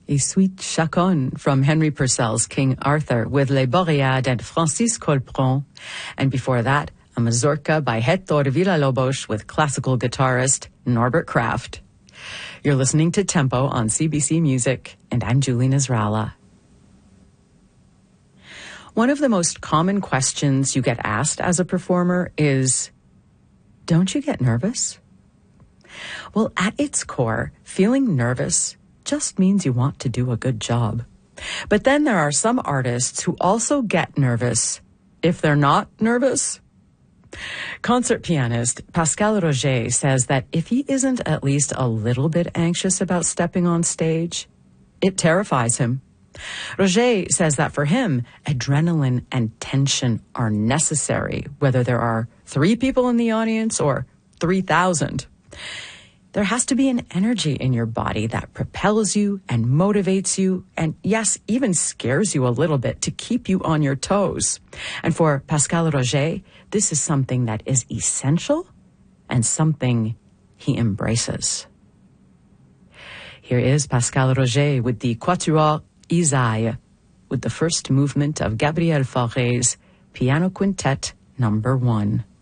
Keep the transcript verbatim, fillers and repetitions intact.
A sweet chaconne from Henry Purcell's King Arthur with Les Boreades and Francis Colpron. And before that, a mazurka by Hector Villa-Lobos with classical guitarist Norbert Kraft. You're listening to Tempo on C B C Music, and I'm Julie Nasrallah. One of the most common questions you get asked as a performer is, don't you get nervous? Well, at its core, feeling nervous just means you want to do a good job. But then there are some artists who also get nervous if they're not nervous. Concert pianist Pascal Roger says that if he isn't at least a little bit anxious about stepping on stage, it terrifies him. Roger says that for him, adrenaline and tension are necessary, whether there are three people in the audience or three thousand. There has to be an energy in your body that propels you and motivates you and, yes, even scares you a little bit to keep you on your toes. And for Pascal Roger, this is something that is essential and something he embraces. Here is Pascal Roger with the Quatuor Isaïe, with the first movement of Gabriel Fauré's Piano Quintet number one.